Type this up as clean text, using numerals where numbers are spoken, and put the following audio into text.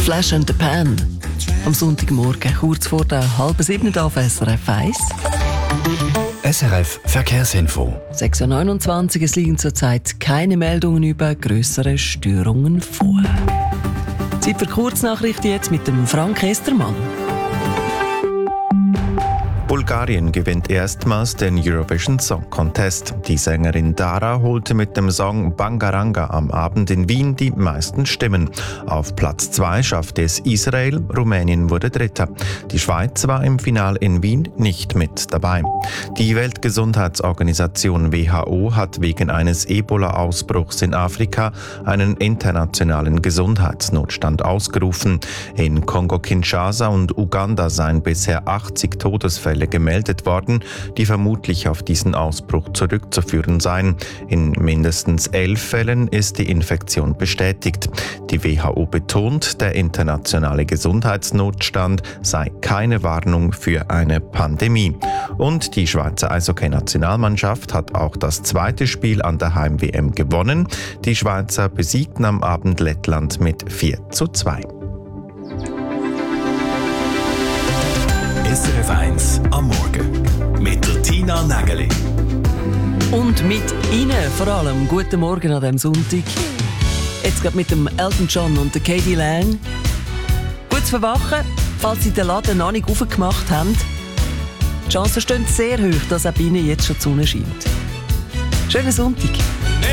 Flash and the Pan. Am Sonntagmorgen, kurz vor der 6:30 auf SRF 1. SRF Verkehrsinfo. 6:29 Uhr, es liegen zurzeit keine Meldungen über grössere Störungen vor. Zeit für Kurznachrichten jetzt mit dem Frank Estermann. Bulgarien gewinnt erstmals den Eurovision Song Contest. Die Sängerin Dara holte mit dem Song Bangaranga am Abend in Wien die meisten Stimmen. Auf Platz 2 schaffte es Israel, Rumänien wurde Dritter. Die Schweiz war im Finale in Wien nicht mit dabei. Die Weltgesundheitsorganisation WHO hat wegen eines Ebola-Ausbruchs in Afrika einen internationalen Gesundheitsnotstand ausgerufen. In Kongo-Kinshasa und Uganda seien bisher 80 Todesfälle gemeldet worden, die vermutlich auf diesen Ausbruch zurückzuführen seien. In mindestens 11 Fällen ist die Infektion bestätigt. Die WHO betont, der internationale Gesundheitsnotstand sei keine Warnung für eine Pandemie. Und die Schweizer Eishockey-Nationalmannschaft hat auch das zweite Spiel an der Heim-WM gewonnen. Die Schweizer besiegten am Abend Lettland mit 4:2. SRF 1 am Morgen mit der Tina Nägeli. Und mit Ihnen vor allem. Guten Morgen an diesem Sonntag. Jetzt gerade mit dem Elton John und der Katie Lang. Gutes Verwachen, falls Sie den Laden noch nicht aufgemacht haben. Die Chancen stehen sehr hoch, dass auch bei Ihnen jetzt schon die Sonne scheint. Schönen Sonntag.